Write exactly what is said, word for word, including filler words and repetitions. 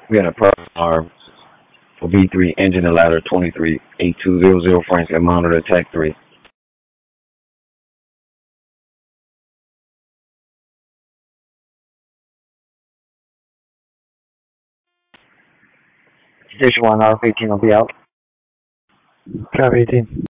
We had a problem arm for B three engine and ladder twenty-three eight two zero zero Franklin monitor attack three. Station one, R F eighteen will be out. Traffic eighteen.